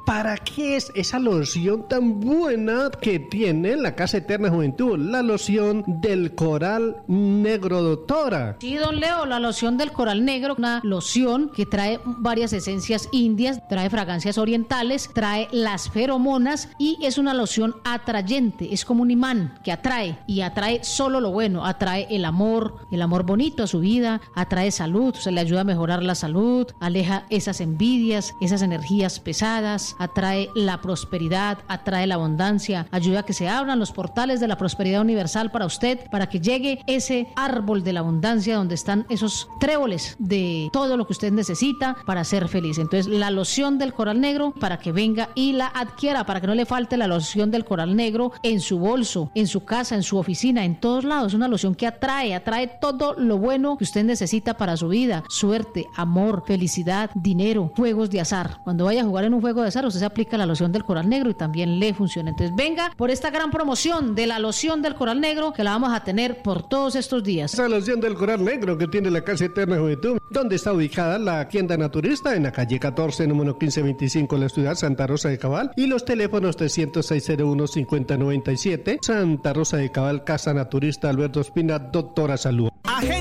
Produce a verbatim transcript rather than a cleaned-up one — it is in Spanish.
¿para qué es esa loción tan buena que tiene la Casa Eterna Juventud? La loción del coral negro, doctora. Sí, don Leo, la loción del coral negro, una loción que trae varias esencias indias, trae fragancias orientales, trae las feromonas y es una loción atrayente, es como un imán que atrae y atrae solo lo bueno, atrae el amor, el amor bonito a su vida, atrae salud, se le ayuda a mejorar la salud, aleja esas envidias, esas energías pesadas, atrae la prosperidad, atrae la abundancia, ayuda a que se abran los portales de la prosperidad universal para usted, para que llegue ese árbol de la abundancia donde están esos tréboles de todo lo que usted necesita para ser feliz. Entonces, la loción del coral negro, para que venga y la adquiera, para que no le falte la loción del coral negro en su bolso, en su casa, en su oficina, en todos lados. Es una loción que atrae, atrae todo lo bueno que usted necesita para su vida: suerte, amor, felicidad, dinero, juegos de azar. Cuando vaya a jugar en un juego de azar, usted se aplica la loción del coral negro y también le funciona. Entonces, venga por esta gran promoción de la loción del coral negro, que la vamos a tener por todos estos días. Esa loción del coral negro que tiene la Casa Eterna Juventud. ¿Dónde está ubicada la tienda naturista? En la calle catorce, número quince veinticinco, en la ciudad Santa Rosa de Cabal. Y los teléfonos trescientos seis cero uno cincuenta noventa y siete. Santa Rosa de Cabal, Casa Naturista Alberto Espina, doctora Salud.